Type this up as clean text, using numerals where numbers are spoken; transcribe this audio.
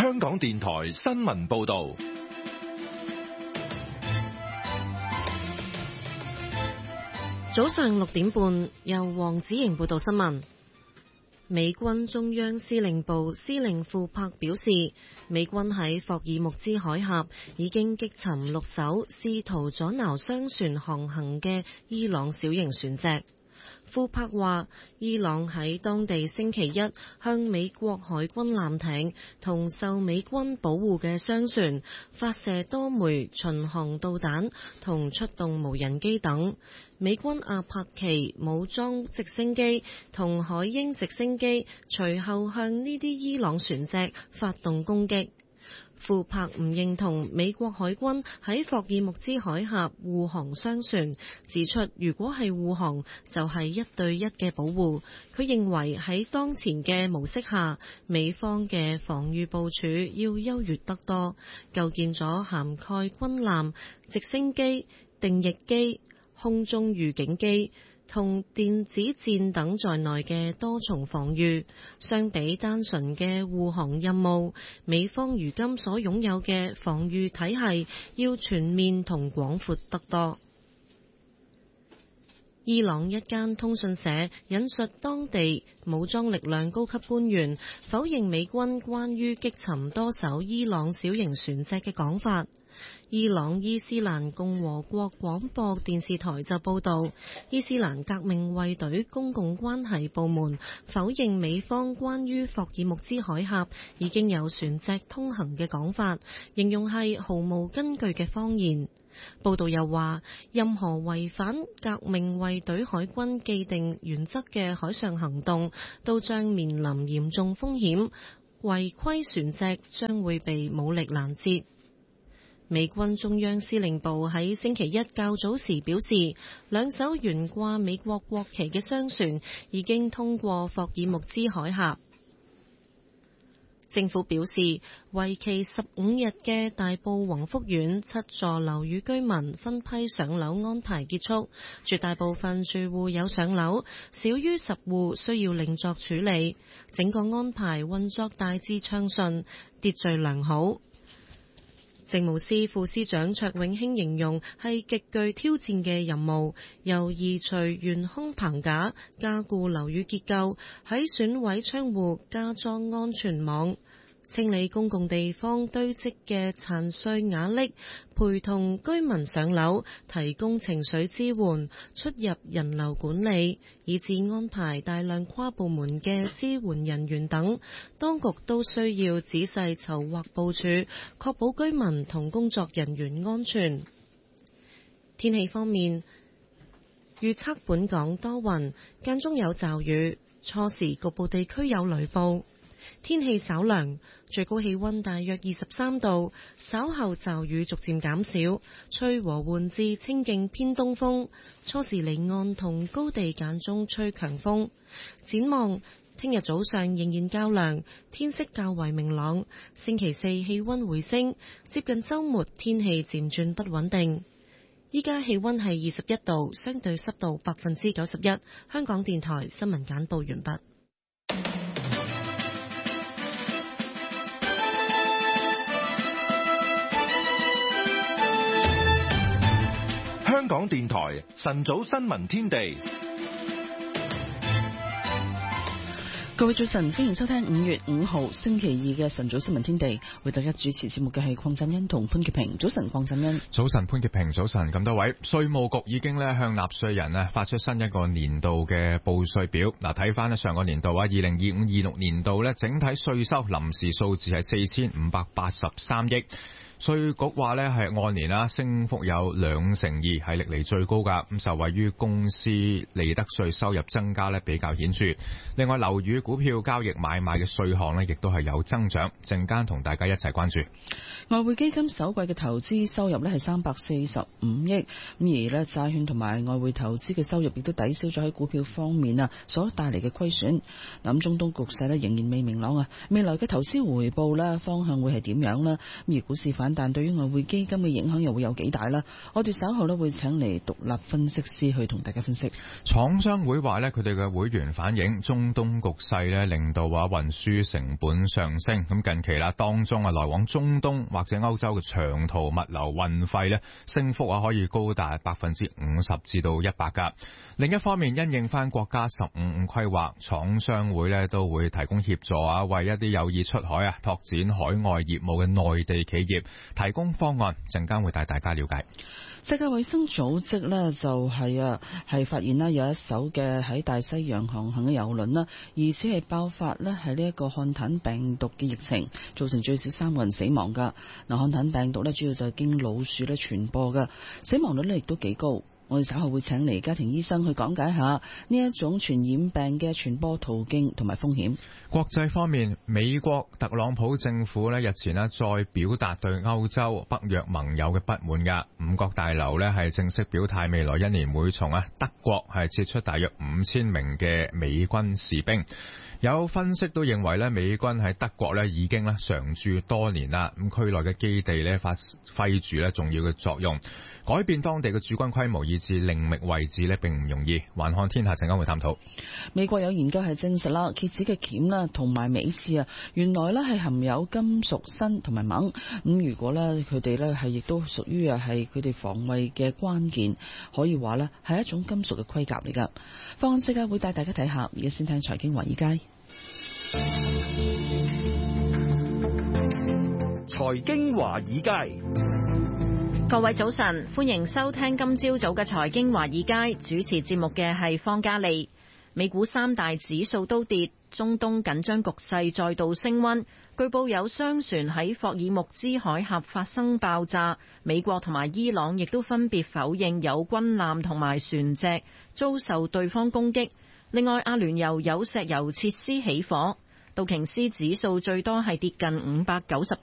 香港電台新聞報道。 早上6點半，由黃子瑩報道新聞。美軍中央司令部司令庫珀表示，美軍喺霍爾木茲海峽已經擊沉6艘試圖阻撓商船航行嘅伊朗小型船隻。庫珀話，伊朗喺當地星期一向美國海軍艦艇同受美軍保護嘅商船發射多枚巡航導彈同出動無人機等。美軍阿帕奇武裝直升機同海鷹直升機隨後向呢啲伊朗船隻發動攻擊。庫珀唔認同美國海軍喺霍爾木茲海峽護航商船，指出如果係護航就係1對1嘅保護。佢認為喺當前嘅模式下，美方嘅防禦部署要優越得多，構建咗涵蓋軍艦、直升機、定翼機、空中預警機同電子戰等在內嘅多重防禦。相比單純嘅護航任務，美方如今所擁有嘅防禦體系要全面同廣闊得多。伊朗一間通訊社引述當地武裝力量高級官員否認美軍關於擊沉多艘伊朗小型船隻嘅講法。伊朗伊斯蘭共和國廣播電視台就報道，伊斯蘭革命衛隊公共關係部門否認美方關於霍爾木茲海峽已經有船隻通行嘅講法，形容係毫無根據嘅謊言。報道又話，任何違反革命衛隊海軍既定原則嘅海上行動都將面臨嚴重風險，違規船隻將會被武力攔截。美軍中央司令部喺星期一較早時表示，2艘懸掛美國國旗嘅商船已經通過霍爾木茲海峽。政府表示，為期15日嘅大埔宏福苑7座樓宇居民分批上樓安排結束，絕大部分住戶有上樓，少於10戶需要另作處理。整個安排運作大致暢順，秩序良好。政務司副司長卓永興形容係極具挑戰嘅任務，由移除懸空棚架、加固樓宇結構、喺損毀窗戶加裝安全網、清理公共地方堆積嘅殘碎瓦礫，陪同居民上樓，提供情緒支援，出入人流管理，以至安排大量跨部門嘅支援人員等，當局都需要仔細籌劃部署，確保居民同工作人員安全。天氣方面，預測本港多雲，間中有驟雨，初時局部地區有雷暴。天氣稍涼，最高氣溫大約23度，稍後驟雨逐漸減少，吹和緩至清勁偏東風，初時離岸同高地間中吹強風。展望聽日早上仍然較涼，天色較為明朗，星期四氣溫回升，接近週末天氣漸轉不穩定。依家氣溫係21度，相對濕度91%。香港電台新聞簡報完畢。 香港電台晨早新聞天地， 各位早晨，歡迎收聽5月5號星期二嘅晨早新聞天地。為大家主持節目嘅係鄺振恩同潘潔平。早晨，鄺振恩。早晨，潘潔平。早晨，咁多位。稅務局已經向納稅人發出新一個年度嘅報稅表。嗱，睇翻上個年度2025-26年度整體稅收臨時數字係4583億。稅局話係按年升幅有2%，係歷嚟最高噶。咁受惠於公司利得稅收入增加比較顯著。另外樓宇股票交易買賣嘅稅項亦都係有增長。陣間同大家一齊關注。外匯基金首季嘅投資收入係345億，咁而債券同埋外匯投資嘅收入亦都抵消咗喺股票方面所帶嚟嘅虧損。咁中東局勢仍然未明朗啊，未來嘅投資回報方向會係點樣呢？而股市反反彈對於外匯基金嘅影響又會有幾大呢？我哋稍後咧會請嚟獨立分析師去同大家分析。 廠商會話咧，佢哋嘅會員反映中東局勢咧令到運輸成本上升。咁近期啦，當中來往中東或者歐洲嘅長途物流運費咧升幅可以高達50%至到100%㗎。另一方面，因應翻國家15規劃，廠商會咧都會提供協助為一啲有意出海拓展海外業務嘅內地企業提供方案。陣間會帶大家了解。 世界衛生組織呢就係發現啦，有一艘嘅喺大西洋航行嘅郵輪啦，疑似係爆發呢係呢一個漢坦病毒嘅疫情，造成最少3個人死亡噶。嗱，漢坦病毒呢主要就係經老鼠咧傳播噶，死亡率呢亦都幾高。我哋稍後會請嚟家庭醫生去講解下呢一種傳染病嘅傳播途徑同埋風險。 國際方面，美國特朗普政府日前再表達對歐洲北約盟友嘅不滿㗎。五角大樓係正式表態，未來1年會從德國撤出大約5000名嘅美軍士兵。有分析都認為美軍喺德國已經常駐多年啦，咁區內嘅基地發揮住重要嘅作用。改變當地嘅駐軍規模以至另覓位置並唔容易。環看天下陣間會探討。 美國有研究係證實啦，蠍子嘅鉗啦同埋尾刺原來係含有金屬鋅同埋錳。咁如果佢哋係亦都屬於係佢哋防衛嘅關鍵，可以話係一種金屬嘅盔甲嚟㗎。放眼世界會帶大家睇下，而家先聽財經華爾街。 財經華爾街。 各位早晨，歡迎收聽今朝早嘅財經華爾街，主持節目嘅係方嘉利。美股3大指數都跌，中東緊張局勢再度升溫，據報有商船喺霍爾木茲海峽發生爆炸，美國同埋伊朗亦都分別否認有軍艦同埋船隻遭受對方攻擊。另外，阿聯酋有石油設施起火。道瓊斯指數最多係跌近590